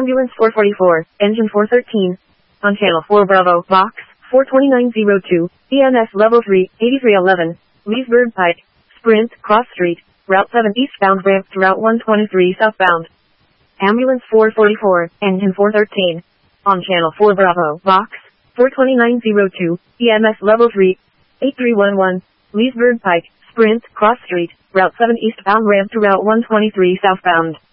Ambulance 444, Engine 413. On Channel 4 Bravo, Box 42902, EMS Level 3, 8311, Leesburg Pike, Sprint, Cross Street, Route 7 eastbound ramp to Route 123 southbound. Ambulance 444, Engine 413. On Channel 4 Bravo, Box 42902, EMS Level 3, 8311, Leesburg Pike, Sprint, Cross Street, Route 7 eastbound ramp to Route 123 southbound.